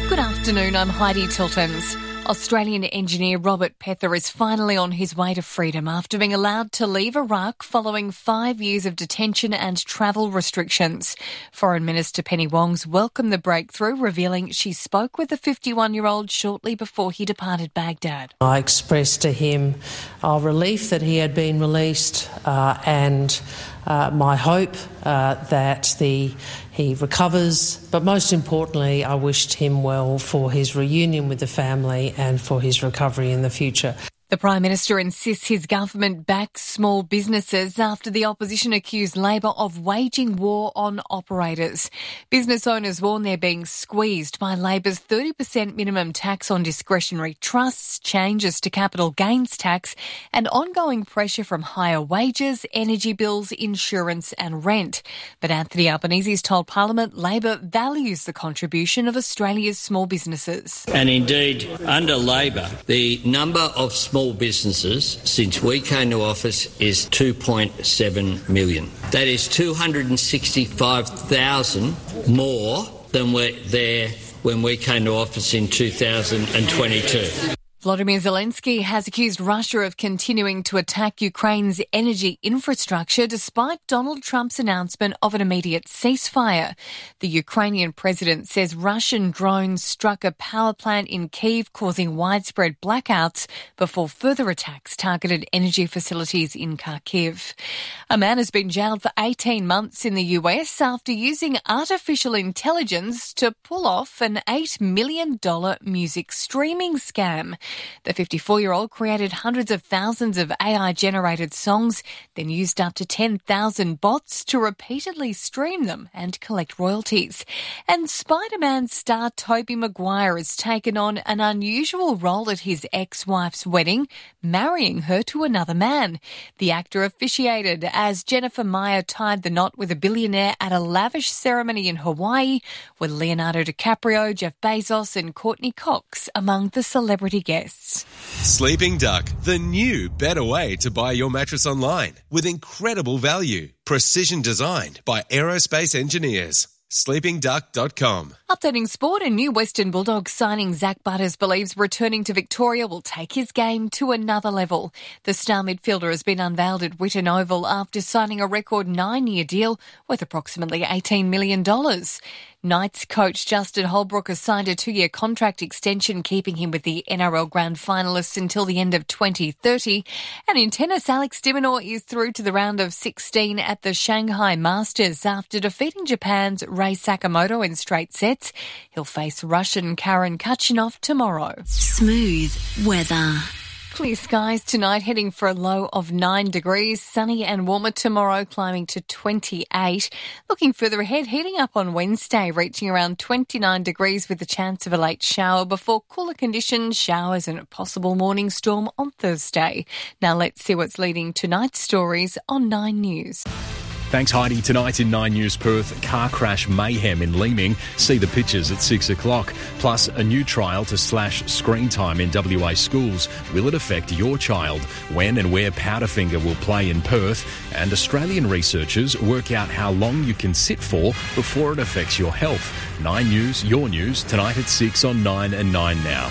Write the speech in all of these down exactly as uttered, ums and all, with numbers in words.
Good afternoon, I'm Heidi Tiltons. Australian engineer Robert Pether is finally on his way to freedom after being allowed to leave Iraq following five years of detention and travel restrictions. Foreign Minister Penny Wong's welcomed the breakthrough, revealing she spoke with the fifty-one-year-old shortly before he departed Baghdad. I expressed to him our relief that he had been released uh, and uh, my hope uh, that the he recovers, but most importantly, I wished him well for his reunion with the family and for his recovery in the future. The Prime Minister insists his government backs small businesses after the opposition accused Labor of waging war on operators. Business owners warn they're being squeezed by Labor's thirty percent minimum tax on discretionary trusts, changes to capital gains tax and ongoing pressure from higher wages, energy bills, insurance and rent. But Anthony Albanese's told Parliament Labor values the contribution of Australia's small businesses. And indeed, under Labor, the number of small Small businesses since we came to office is two point seven million. That is two hundred sixty-five thousand more than were there when we came to office in two thousand twenty-two. Volodymyr Zelensky has accused Russia of continuing to attack Ukraine's energy infrastructure despite Donald Trump's announcement of an immediate ceasefire. The Ukrainian president says Russian drones struck a power plant in Kyiv, causing widespread blackouts before further attacks targeted energy facilities in Kharkiv. A man has been jailed for eighteen months in the U S after using artificial intelligence to pull off an eight million dollars music streaming scam. The fifty-four-year-old created hundreds of thousands of A I-generated songs, then used up to ten thousand bots to repeatedly stream them and collect royalties. And Spider-Man star Tobey Maguire has taken on an unusual role at his ex-wife's wedding, marrying her to another man. The actor officiated as Jennifer Meyer tied the knot with a billionaire at a lavish ceremony in Hawaii, with Leonardo DiCaprio, Jeff Bezos and Courtney Cox among the celebrity guests. Sleeping Duck, the new, better way to buy your mattress online with incredible value. Precision designed by aerospace engineers. sleeping duck dot com. Updating sport, a new Western Bulldogs signing Zach Butters believes returning to Victoria will take his game to another level. The star midfielder has been unveiled at Whitten Oval after signing a record nine-year deal worth approximately eighteen million dollars. Knights coach Justin Holbrook has signed a two-year contract extension, keeping him with the N R L Grand Finalists until the end of twenty thirty. And in tennis, Alex de Minaur is through to the round of sixteen at the Shanghai Masters after defeating Japan's Rei Sakamoto in straight sets. He'll face Russian Karen Khachanov tomorrow. Smooth weather. Clear skies tonight, heading for a low of nine degrees. Sunny and warmer tomorrow, climbing to twenty-eight. Looking further ahead, heating up on Wednesday, reaching around twenty-nine degrees with the chance of a late shower before cooler conditions, showers and a possible morning storm on Thursday. Now let's see what's leading tonight's stories on Nine News. Thanks, Heidi. Tonight in Nine News Perth, car crash mayhem in Leeming. See the pictures at six o'clock. Plus, a new trial to slash screen time in W A schools. Will it affect your child? When and where Powderfinger will play in Perth? And Australian researchers work out how long you can sit for before it affects your health. Nine News, your news, tonight at six on Nine and Nine Now.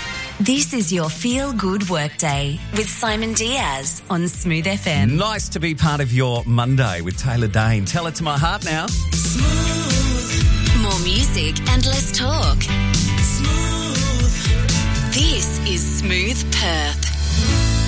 This is your Feel Good Workday with Simon Diaz on Smooth F M. Nice to be part of your Monday with Taylor Dane. Tell it to my heart now. Smooth. More music and less talk. Smooth. This is Smooth Perth.